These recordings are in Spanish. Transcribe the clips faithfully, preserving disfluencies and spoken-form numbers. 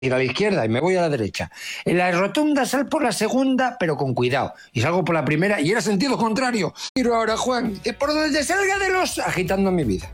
ir a la izquierda y me voy a la derecha. En la rotonda sal por la segunda, pero con cuidado. Y salgo por la primera y era sentido contrario. Pero ahora, Juan, que por donde salga de los... agitando mi vida.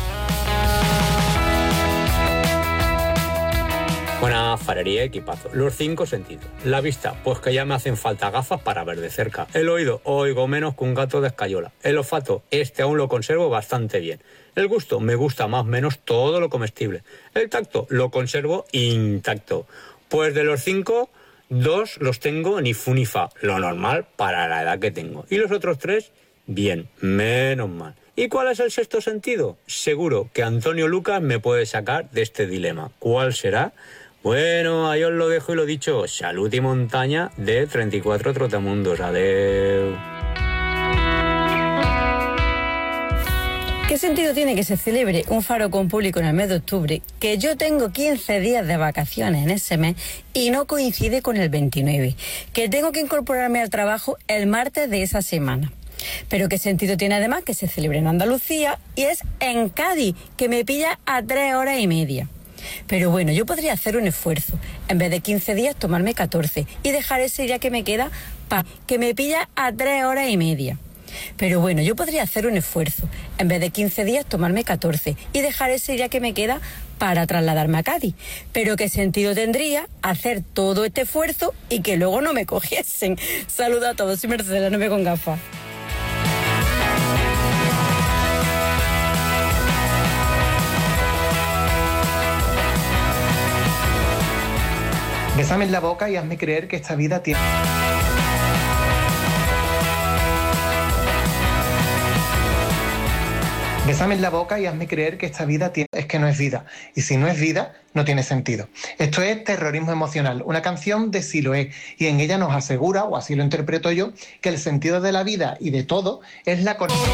Buena farería, equipazo. Los cinco sentidos. La vista, pues que ya me hacen falta gafas para ver de cerca. El oído, oigo menos que un gato de escayola. El olfato, este aún lo conservo bastante bien. El gusto, me gusta más o menos todo lo comestible. El tacto, lo conservo intacto. Pues de los cinco, dos los tengo ni fu ni fa, lo normal para la edad que tengo. Y los otros tres, bien, menos mal. ¿Y cuál es el sexto sentido? Seguro que Antonio Lucas me puede sacar de este dilema. ¿Cuál será? Bueno, ahí os lo dejo y lo dicho. Salud y montaña de treinta y cuatro Trotamundos. Adeu. ¿Qué sentido tiene que se celebre un faro con público en el mes de octubre, que yo tengo quince días de vacaciones en ese mes y no coincide con el veintinueve, que tengo que incorporarme al trabajo el martes de esa semana? Pero qué sentido tiene además que se celebre en Andalucía y es en Cádiz, que me pilla a tres horas y media. Pero bueno, yo podría hacer un esfuerzo, en vez de quince días tomarme catorce y dejar ese día que me queda para que me pilla a tres horas y media. Pero bueno, yo podría hacer un esfuerzo, en vez de quince días tomarme catorce y dejar ese día que me queda para trasladarme a Cádiz. Pero qué sentido tendría hacer todo este esfuerzo y que luego no me cogiesen. Saludos a todos, soy Mercedes, no me con gafas. Bésame en la boca y hazme creer que esta vida tiene... Bésame en la boca y hazme creer que esta vida tiene... es que no es vida. Y si no es vida, no tiene sentido. Esto es Terrorismo Emocional, una canción de Siloé. Y en ella nos asegura, o así lo interpreto yo, que el sentido de la vida y de todo es la conexión.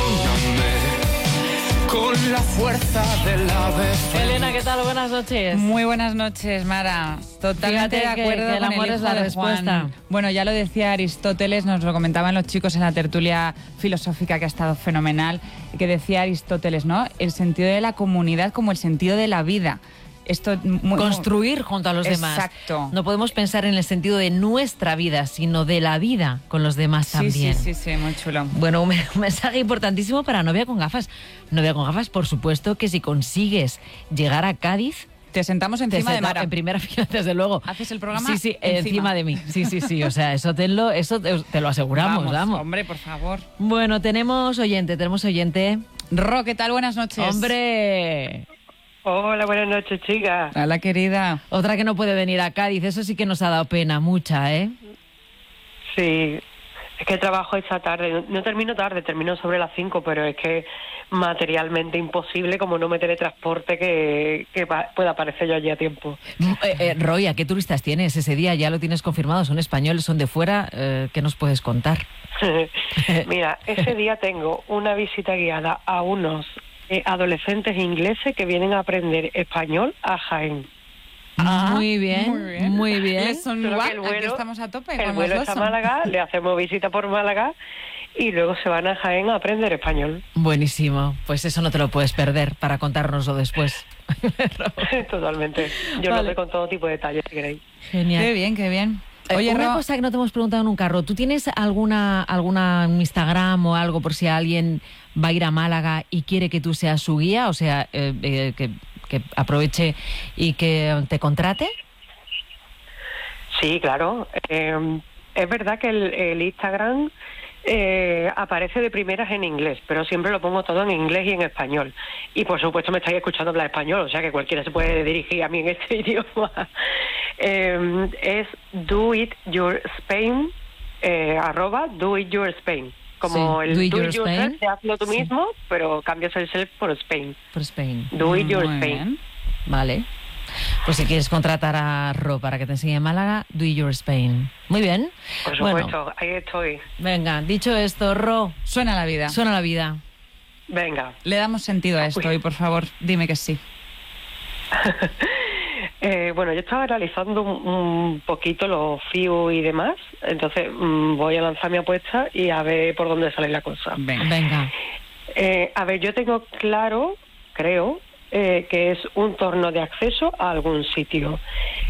Con la fuerza del ave. Elena, ¿qué tal? Buenas noches. Muy buenas noches, Mara. Totalmente Fíjate de acuerdo que, que el con amor el hijo es la de respuesta. Juan. Bueno, ya lo decía Aristóteles, nos lo comentaban los chicos en la tertulia filosófica que ha estado fenomenal, que decía Aristóteles, ¿no? El sentido de la comunidad como el sentido de la vida. Esto muy, construir junto a los exacto. demás. Exacto. No podemos pensar en el sentido de nuestra vida, sino de la vida con los demás sí, también. Sí, sí, sí, muy chulo. Bueno, un mensaje importantísimo para Novia con Gafas. Novia con Gafas, por supuesto que si consigues llegar a Cádiz, te sentamos encima te de Mara. En primera fila, desde luego. ¿Haces el programa? Sí, sí, encima, encima de mí. Sí, sí, sí. O sea, eso te lo, eso te, te lo aseguramos, vamos, vamos. Hombre, por favor. Bueno, tenemos oyente, tenemos oyente. Ro, ¿qué tal? Buenas noches. ¡Hombre! Hola, buenas noches, chicas. Hola, querida. Otra que no puede venir a Cádiz, eso sí que nos ha dado pena, mucha, ¿eh? Sí, es que trabajo esta tarde, no, no termino tarde, termino sobre las cinco, pero es que materialmente imposible, como no me teletransporte, que, que pueda aparecer yo allí a tiempo. Eh, eh, Roy, ¿a qué turistas tienes ese día? Ya lo tienes confirmado, ¿son españoles, son de fuera? Eh, ¿Qué nos puedes contar? Mira, ese día tengo una visita guiada a unos eh, adolescentes ingleses que vienen a aprender español a Jaén. Ah, muy bien, muy bien. Muy bien. Son igual, el vuelo, aquí estamos a tope. El vuelo es a Málaga, le hacemos visita por Málaga y luego se van a Jaén a aprender español. Buenísimo, pues eso no te lo puedes perder para contárnoslo después. Totalmente. Yo vale. lo sé con todo tipo de detalles, si queréis. Genial. Qué bien, qué bien. Oye, una Ro... cosa que no te hemos preguntado nunca, Ro, ¿tú tienes alguna alguna Instagram o algo por si alguien va a ir a Málaga y quiere que tú seas su guía? O sea, eh, eh, que, que aproveche y que te contrate. Sí, claro. Eh, es verdad que el, el Instagram eh, aparece de primeras en inglés, pero siempre lo pongo todo en inglés y en español. Y por supuesto me estáis escuchando hablar español, o sea que cualquiera se puede dirigir a mí en este idioma. Eh, es do it your Spain, eh, arroba do it your Spain. Como sí, el do it, do it your yourself, te hazlo tú sí. mismo, pero cambias el self por Spain. Por Spain. Do it your Muy Spain. Bien. Vale. Pues si quieres contratar a Ro para que te enseñe Málaga, do it your Spain. Muy bien. Por supuesto, bueno, ahí estoy. Venga, dicho esto, Ro. Suena la vida. Suena la vida. Venga. Le damos sentido a esto Uy. y por favor, dime que sí. Eh, bueno, yo estaba realizando un, un poquito los F I U y demás, entonces mmm, voy a lanzar mi apuesta y a ver por dónde sale la cosa. Venga. Venga. Eh, a ver, yo tengo claro, creo, eh, que es un torno de acceso a algún sitio.